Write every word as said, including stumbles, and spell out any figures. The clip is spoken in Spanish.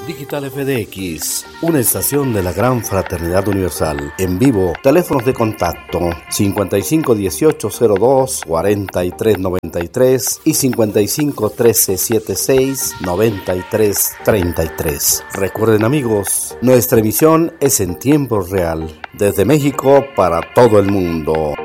Digital F D X, una estación de la Gran Fraternidad Universal. En vivo, teléfonos de contacto cincuenta y cinco dieciocho cero dos cuarenta y tres noventa y tres y cincuenta y cinco trece setenta y seis noventa y tres treinta y tres. Recuerden, amigos, nuestra emisión es en tiempo real, desde México para todo el mundo.